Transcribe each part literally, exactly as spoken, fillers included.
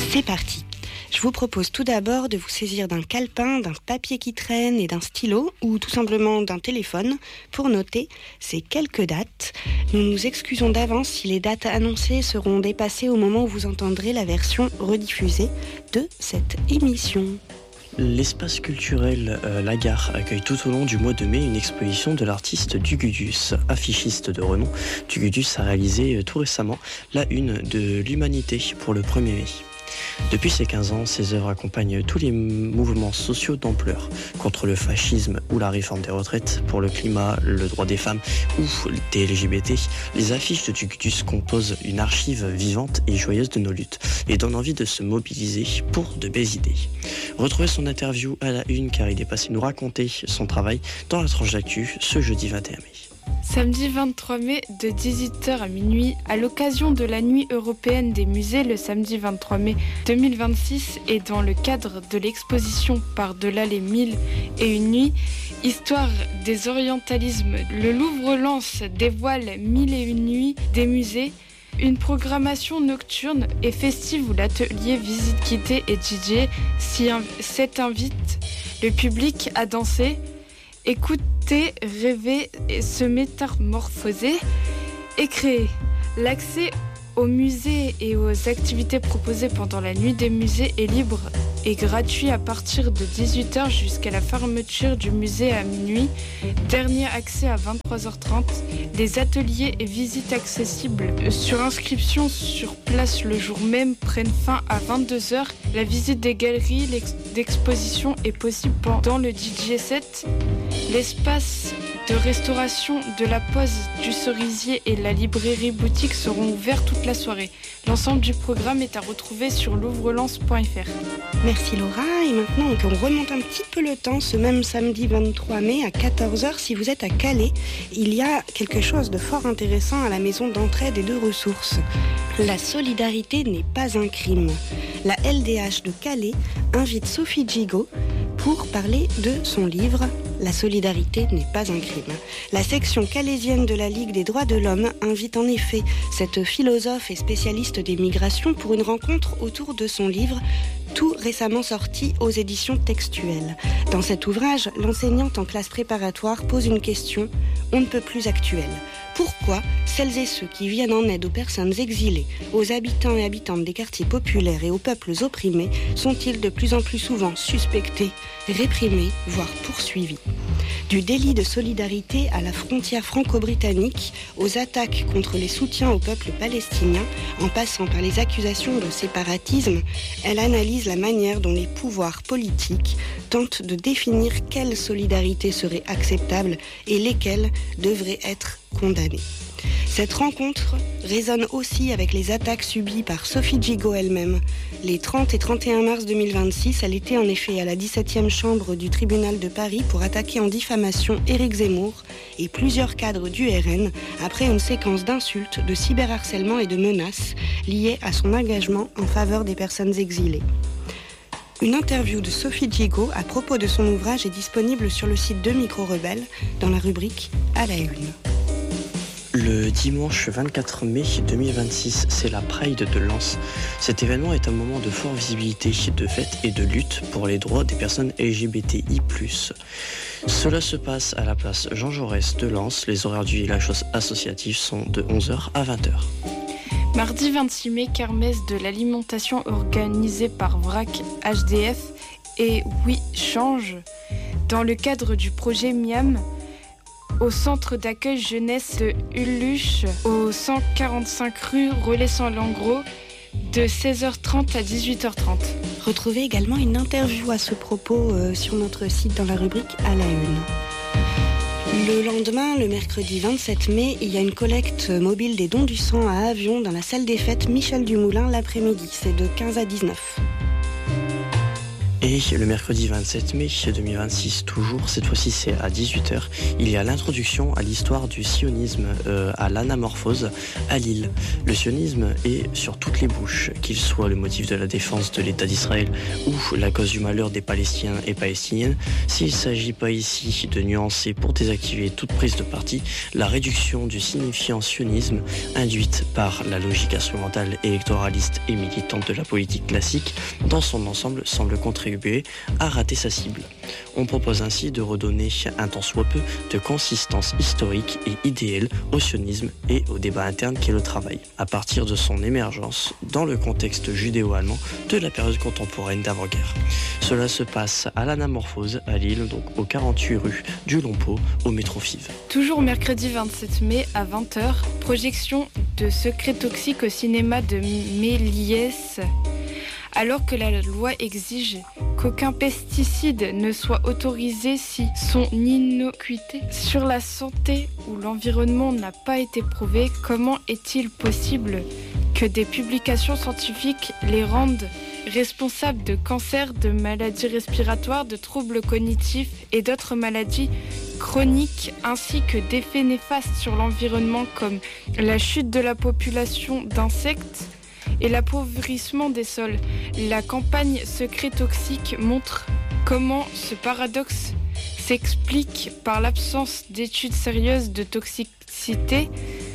C'est parti. Je vous propose tout d'abord de vous saisir d'un calepin, d'un papier qui traîne et d'un stylo ou tout simplement d'un téléphone pour noter ces quelques dates. Nous nous excusons d'avance si les dates annoncées seront dépassées au moment où vous entendrez la version rediffusée de cette émission. L'espace culturel euh, La Gare accueille tout au long du mois de mai une exposition de l'artiste Dugudus. Affichiste de renom, Dugudus a réalisé euh, tout récemment la une de l'Humanité pour le premier mai. Depuis ses quinze ans, ses œuvres accompagnent tous les mouvements sociaux d'ampleur, contre le fascisme ou la réforme des retraites, pour le climat, le droit des femmes ou des L G B T. Les affiches de Dugudus composent une archive vivante et joyeuse de nos luttes et donnent envie de se mobiliser pour de belles idées. Retrouvez son interview à la une car il est passé nous raconter son travail dans la tranche d'actu ce jeudi vingt et un mai. Samedi vingt-trois mai de dix-huit heures à minuit, à l'occasion de la Nuit européenne des musées le samedi vingt-trois mai deux mille vingt-six et dans le cadre de l'exposition Par-delà les mille et une nuits, Histoire des orientalismes, le Louvre-Lens dévoile Mille et une nuits des musées, une programmation nocturne et festive où l'atelier Visite guidée et D J s'y invite le public à danser, écouter, rêver, et se métamorphoser et créer. L'accès aux musées et aux activités proposées pendant la nuit des musées est libre et gratuit à partir de dix-huit heures jusqu'à la fermeture du musée à minuit. Dernier accès à vingt-trois heures trente. Les ateliers et visites accessibles sur inscription sur place le jour même prennent fin à vingt-deux heures. La visite des galeries d'exposition est possible pendant le D J set. L'espace de restauration de la Pause du Cerisier et la librairie boutique seront ouverts toute la soirée. L'ensemble du programme est à retrouver sur louvre-lens point f r. Merci Laura. Et maintenant, on remonte un petit peu le temps. Ce même samedi vingt-trois mai à quatorze heures, si vous êtes à Calais, il y a quelque chose de fort intéressant à la maison d'entraide et de ressources. La solidarité n'est pas un crime. La L D H de Calais invite Sophie Gigot pour parler de son livre « La solidarité n'est pas un crime ». La section calaisienne de la Ligue des droits de l'homme invite en effet cette philosophe et spécialiste des migrations pour une rencontre autour de son livre tout récemment sorti aux éditions textuelles. Dans cet ouvrage, l'enseignante en classe préparatoire pose une question on ne peut plus actuelle. Pourquoi celles et ceux qui viennent en aide aux personnes exilées, aux habitants et habitantes des quartiers populaires et aux peuples opprimés sont-ils de plus en plus souvent suspectés, réprimés, voire poursuivis ? Du délit de solidarité à la frontière franco-britannique, aux attaques contre les soutiens au peuple palestinien, en passant par les accusations de séparatisme, elle analyse la manière dont les pouvoirs politiques tentent de définir quelle solidarité serait acceptable et lesquelles devraient être condamnées. Cette rencontre résonne aussi avec les attaques subies par Sophie Gigot elle-même. Les trente et trente et un mars deux mille vingt-six, elle était en effet à la dix-septième chambre du tribunal de Paris pour attaquer en diffamation Éric Zemmour et plusieurs cadres du R N après une séquence d'insultes, de cyberharcèlement et de menaces liées à son engagement en faveur des personnes exilées. Une interview de Sophie Gigot à propos de son ouvrage est disponible sur le site de Micro Rebelle dans la rubrique À la Une. Le dimanche vingt-quatre mai deux mille vingt-six, c'est la Pride de Lens. Cet événement est un moment de forte visibilité, de fête et de lutte pour les droits des personnes L G B T I plus. Cela se passe à la place Jean Jaurès de Lens. Les horaires du village associatif sont de onze heures à vingt heures. Mardi vingt-six mai, kermesse de l'alimentation organisée par Vrac H D F et Oui Change dans le cadre du projet Miam au centre d'accueil jeunesse de Uluche au cent quarante-cinq rue Relais-Saint-Langros de seize heures trente à dix-huit heures trente. Retrouvez également une interview à ce propos euh, sur notre site dans la rubrique À la Une. Le lendemain, le mercredi vingt-sept mai, il y a une collecte mobile des dons du sang à Avion dans la salle des fêtes Michel Dumoulin l'après-midi. C'est de quinze à dix-neuf. Et le mercredi vingt-sept mai deux mille vingt-six, toujours, cette fois-ci c'est à dix-huit heures, il y a l'introduction à l'histoire du sionisme euh, à l'Anamorphose à Lille. Le sionisme est sur toutes les bouches, qu'il soit le motif de la défense de l'État d'Israël ou la cause du malheur des Palestiniens et Palestiniennes. S'il ne s'agit pas ici de nuancer pour désactiver toute prise de parti, la réduction du signifiant sionisme induite par la logique instrumentale électoraliste et militante de la politique classique dans son ensemble semble contribuer à rater sa cible. On propose ainsi de redonner un tant soit peu de consistance historique et idéale au sionisme et au débat interne qu'est le travail, à partir de son émergence dans le contexte judéo-allemand de la période contemporaine d'avant-guerre. Cela se passe à l'Anamorphose à Lille, donc aux quarante-huit rue du Lompeau, au métro Fives. Toujours mercredi vingt-sept mai à vingt heures, projection de Secrets toxiques au cinéma de Méliès. Alors que la loi exige qu'aucun pesticide ne soit autorisé si son innocuité sur la santé ou l'environnement n'a pas été prouvée, comment est-il possible que des publications scientifiques les rendent responsables de cancers, de maladies respiratoires, de troubles cognitifs et d'autres maladies chroniques, ainsi que d'effets néfastes sur l'environnement comme la chute de la population d'insectes et l'appauvrissement des sols. La campagne Secrets toxiques montre comment ce paradoxe s'explique par l'absence d'études sérieuses de toxicité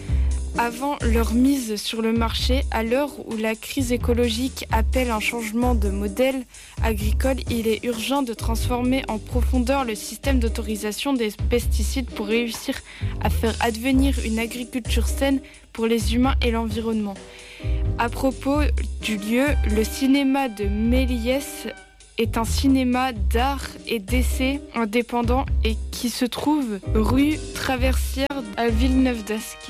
avant leur mise sur le marché. À l'heure où la crise écologique appelle un changement de modèle agricole, il est urgent de transformer en profondeur le système d'autorisation des pesticides pour réussir à faire advenir une agriculture saine pour les humains et l'environnement. À propos du lieu, le cinéma de Méliès est un cinéma d'art et d'essai indépendant et qui se trouve rue Traversière à Villeneuve-d'Ascq.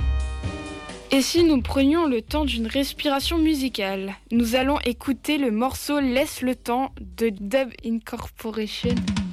Et si nous prenions le temps d'une respiration musicale, nous allons écouter le morceau Laisse le temps de Dub Incorporation.